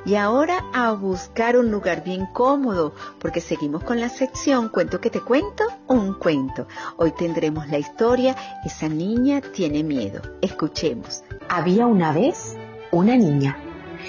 Y ahora a buscar un lugar bien cómodo, porque seguimos con la sección Cuento que te cuento, un cuento. Hoy tendremos la historia Esa niña tiene miedo. Escuchemos. Había una vez una niña.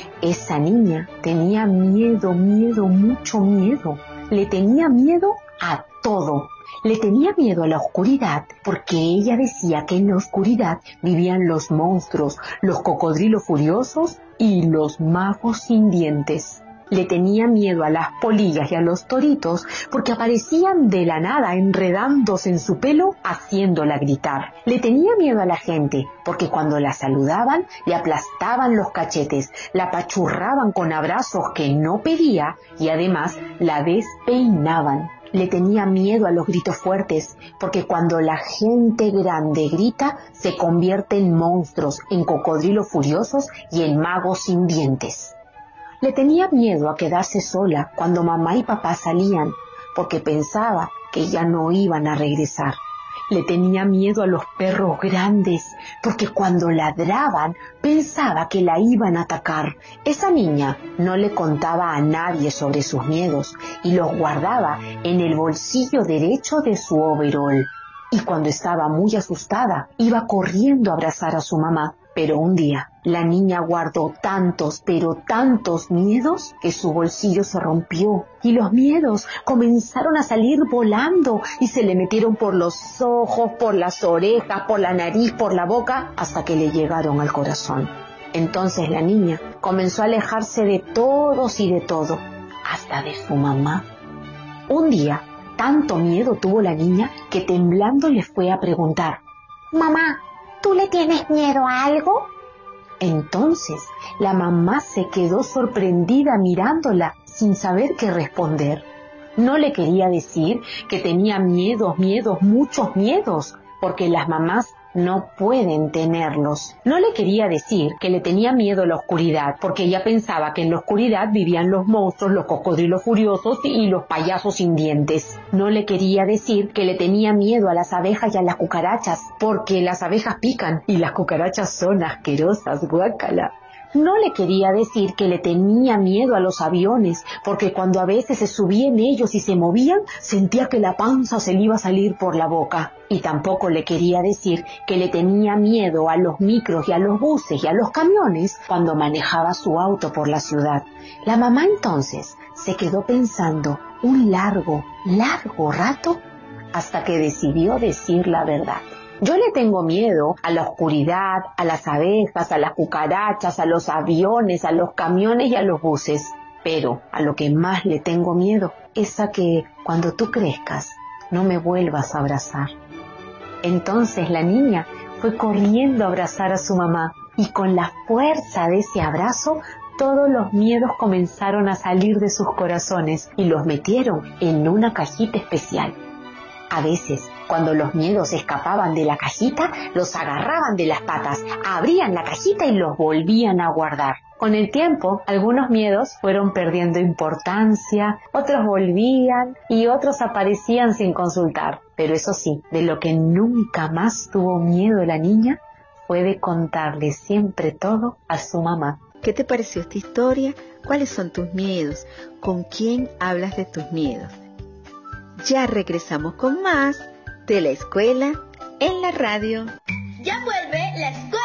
Esa niña tenía miedo, mucho miedo. Le tenía miedo a todo. Le tenía miedo a la oscuridad porque ella decía que en la oscuridad vivían los monstruos, los cocodrilos furiosos y los magos sin dientes. Le tenía miedo a las polillas y a los toritos porque aparecían de la nada enredándose en su pelo haciéndola gritar. Le tenía miedo a la gente porque cuando la saludaban le aplastaban los cachetes, la apachurraban con abrazos que no pedía y además la despeinaban. Le tenía miedo a los gritos fuertes, porque cuando la gente grande grita, se convierte en monstruos, en cocodrilos furiosos y en magos sin dientes. Le tenía miedo a quedarse sola cuando mamá y papá salían, porque pensaba que ya no iban a regresar. Le tenía miedo a los perros grandes, porque cuando ladraban pensaba que la iban a atacar. Esa niña no le contaba a nadie sobre sus miedos y los guardaba en el bolsillo derecho de su overol. Y cuando estaba muy asustada, iba corriendo a abrazar a su mamá. Pero un día, la niña guardó tantos, pero tantos miedos que su bolsillo se rompió y los miedos comenzaron a salir volando y se le metieron por los ojos, por las orejas, por la nariz, por la boca, hasta que le llegaron al corazón. Entonces la niña comenzó a alejarse de todos y de todo, hasta de su mamá. Un día, tanto miedo tuvo la niña que temblando le fue a preguntar: «Mamá, ¿tú le tienes miedo a algo?» Entonces la mamá se quedó sorprendida mirándola sin saber qué responder. No le quería decir que tenía miedos, muchos miedos, porque las mamás no pueden tenerlos. No le quería decir que le tenía miedo a la oscuridad, porque ella pensaba que en la oscuridad vivían los monstruos, los cocodrilos furiosos y los payasos sin dientes. No le quería decir que le tenía miedo a las abejas y a las cucarachas, porque las abejas pican y las cucarachas son asquerosas, guácala. No le quería decir que le tenía miedo a los aviones, porque cuando a veces se subía en ellos y se movían, sentía que la panza se le iba a salir por la boca. Y tampoco le quería decir que le tenía miedo a los micros y a los buses y a los camiones cuando manejaba su auto por la ciudad. La mamá entonces se quedó pensando un largo rato hasta que decidió decir la verdad. Yo le tengo miedo a la oscuridad, a las abejas, a las cucarachas, a los aviones, a los camiones y a los buses. Pero a lo que más le tengo miedo es a que cuando tú crezcas no me vuelvas a abrazar. Entonces la niña fue corriendo a abrazar a su mamá y con la fuerza de ese abrazo todos los miedos comenzaron a salir de sus corazones y los metieron en una cajita especial. A veces, cuando los miedos escapaban de la cajita, los agarraban de las patas, abrían la cajita y los volvían a guardar. Con el tiempo, algunos miedos fueron perdiendo importancia, otros volvían y otros aparecían sin consultar. Pero eso sí, de lo que nunca más tuvo miedo la niña fue de contarle siempre todo a su mamá. ¿Qué te pareció esta historia? ¿Cuáles son tus miedos? ¿Con quién hablas de tus miedos? Ya regresamos con más de la escuela en la radio. Ya vuelve la escuela